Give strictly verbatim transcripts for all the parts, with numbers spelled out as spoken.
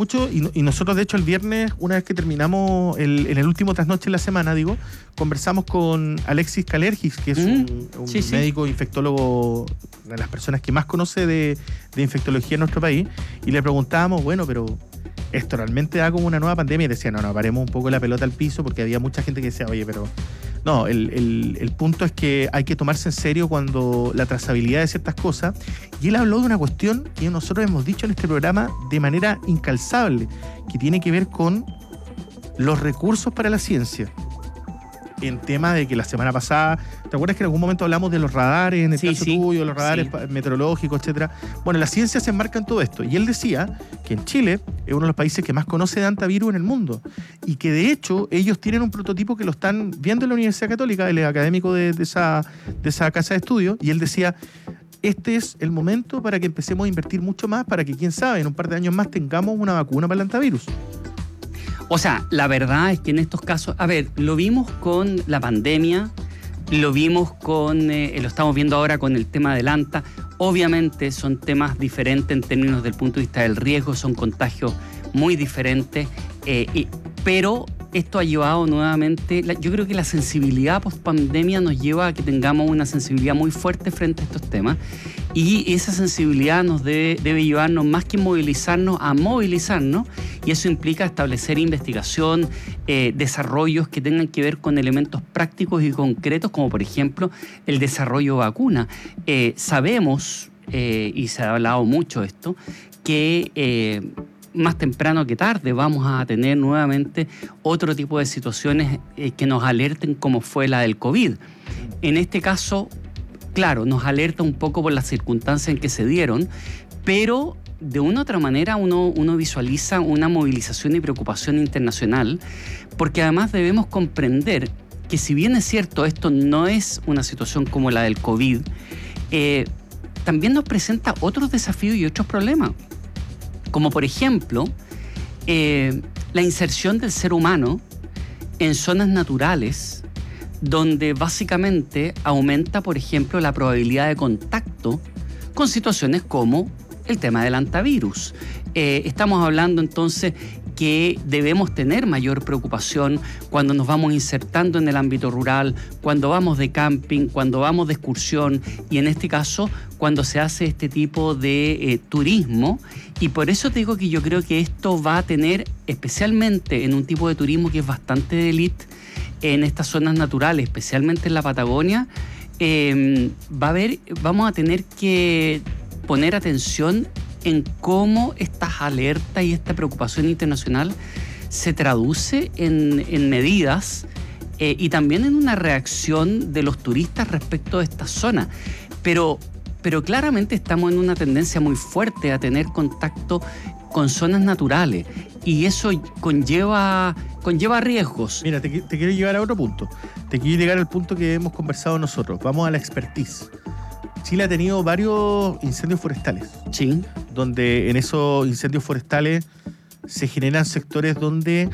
mucho, y, y nosotros de hecho el viernes, una vez que terminamos el, en el último trasnoche de la semana, digo, conversamos con Alexis Kalergis, que es mm, un, un sí, médico sí. infectólogo, de las personas que más conoce de, de infectología en nuestro país, y le preguntábamos, bueno, pero esto realmente da como una nueva pandemia, y decía, no, no, paremos un poco la pelota al piso, porque había mucha gente que decía, oye, pero no, el, el, el punto es que hay que tomarse en serio cuando la trazabilidad de ciertas cosas, y él habló de una cuestión que nosotros hemos dicho en este programa de manera incalzable, que tiene que ver con los recursos para la ciencia. En tema de que la semana pasada, ¿te acuerdas que en algún momento hablamos de los radares, en el sí, caso sí, tuyo, los radares sí. meteorológicos, etcétera? Bueno, la ciencia se enmarca en todo esto. Y él decía que en Chile es uno de los países que más conoce de hantavirus en el mundo. Y que de hecho ellos tienen un prototipo que lo están viendo en la Universidad Católica, él es académico de, de, esa, de esa casa de estudio, y él decía, este es el momento para que empecemos a invertir mucho más, para que, quién sabe, en un par de años más tengamos una vacuna para el hantavirus. O sea, la verdad es que en estos casos, a ver, lo vimos con la pandemia, lo vimos con, eh, lo estamos viendo ahora con el tema del Anta. Obviamente son temas diferentes en términos del punto de vista del riesgo, son contagios muy diferentes, eh, y, pero esto ha llevado nuevamente, la, yo creo que la sensibilidad post pandemia nos lleva a que tengamos una sensibilidad muy fuerte frente a estos temas, y esa sensibilidad nos debe, debe llevarnos más que movilizarnos a movilizarnos, y eso implica establecer investigación, eh, desarrollos que tengan que ver con elementos prácticos y concretos, como por ejemplo el desarrollo de vacuna. Eh, sabemos, eh, y se ha hablado mucho de esto, que eh, más temprano que tarde vamos a tener nuevamente otro tipo de situaciones eh, que nos alerten, como fue la del COVID. En este caso, claro, nos alerta un poco por las circunstancias en que se dieron, pero de una u otra manera uno, uno visualiza una movilización y preocupación internacional, porque además debemos comprender que, si bien es cierto, esto no es una situación como la del COVID, eh, también nos presenta otros desafíos y otros problemas, como por ejemplo eh, la inserción del ser humano en zonas naturales, donde básicamente aumenta, por ejemplo, la probabilidad de contacto con situaciones como el tema del hantavirus. Eh, estamos hablando entonces que debemos tener mayor preocupación cuando nos vamos insertando en el ámbito rural, cuando vamos de camping, cuando vamos de excursión, y en este caso cuando se hace este tipo de eh, turismo. Y por eso te digo que yo creo que esto va a tener, especialmente en un tipo de turismo que es bastante de élite, en estas zonas naturales, especialmente en la Patagonia, eh, va a haber, vamos a tener que poner atención en cómo estas alertas y esta preocupación internacional se traduce en, en medidas eh, y también en una reacción de los turistas respecto a esta zona. Pero, pero claramente estamos en una tendencia muy fuerte a tener contacto con zonas naturales, y eso conlleva, conlleva riesgos. Mira, te, te quiero llevar a otro punto. Te quiero llegar al punto que hemos conversado nosotros. Vamos a la expertise. Chile ha tenido varios incendios forestales. Sí. Donde en esos incendios forestales se generan sectores donde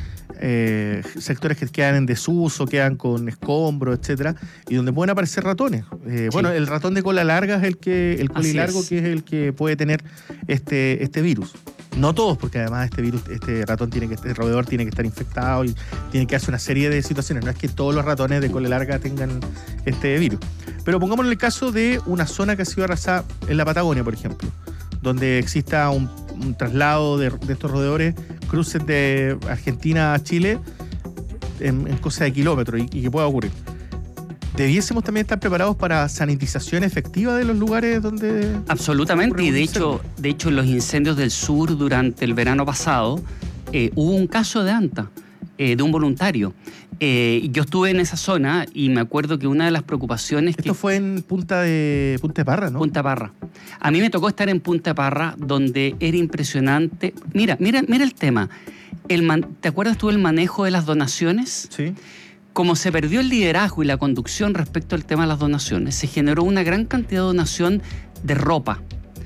eh, sectores que quedan en desuso, quedan con escombros, etcétera, y donde pueden aparecer ratones. Eh, sí. Bueno, el ratón de cola larga es el que, el colilargo, que es el que puede tener este, este virus. No todos, porque además este virus, este ratón tiene que, este roedor tiene que estar infectado y tiene que hacer una serie de situaciones. No es que todos los ratones de cola larga tengan este virus. Pero pongámonos el caso de una zona que ha sido arrasada en la Patagonia, por ejemplo, donde exista un, un traslado de, de estos roedores, cruces de Argentina a Chile en, en cosa de kilómetros, y, y que pueda ocurrir. ¿Debiésemos también estar preparados para sanitización efectiva de los lugares donde...? Absolutamente, y de hecho, de hecho en los incendios del sur durante el verano pasado eh, hubo un caso de Anta, eh, de un voluntario. Eh, yo estuve en esa zona y me acuerdo que una de las preocupaciones... Esto que, fue en Punta de Punta de Parra, ¿no? Punta Parra. A mí me tocó estar en Punta Parra, donde era impresionante. Mira, mira, mira el tema. El man, ¿te acuerdas tú del manejo de las donaciones? Sí. Como se perdió el liderazgo y la conducción respecto al tema de las donaciones, se generó una gran cantidad de donación de ropa.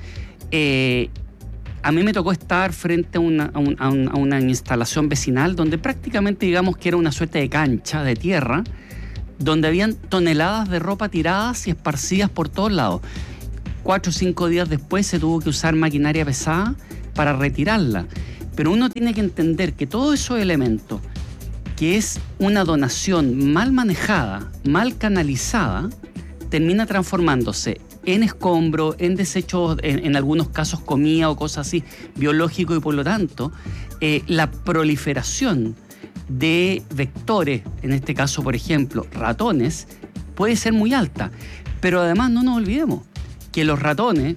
Eh, a mí me tocó estar frente a una, a, un, a, un, a una instalación vecinal donde prácticamente, digamos que era una suerte de cancha de tierra, donde habían toneladas de ropa tiradas y esparcidas por todos lados. Cuatro o cinco días después se tuvo que usar maquinaria pesada para retirarla. Pero uno tiene que entender que todos esos elementos, que es una donación mal manejada, mal canalizada, termina transformándose en escombro, en desechos, en, en algunos casos comida o cosas así, biológico, y por lo tanto, eh, la proliferación de vectores, en este caso, por ejemplo, ratones, puede ser muy alta. Pero además no nos olvidemos que los ratones